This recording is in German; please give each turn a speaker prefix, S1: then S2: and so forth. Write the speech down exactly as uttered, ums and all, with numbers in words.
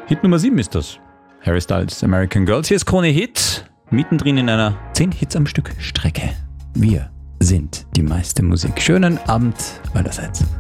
S1: Hit Nummer sieben ist das. Harry Styles, American Girls. Hier ist Krone Hit, mittendrin in einer zehn Hits am Stück Strecke. Wir sind die meiste Musik. Schönen Abend allerseits.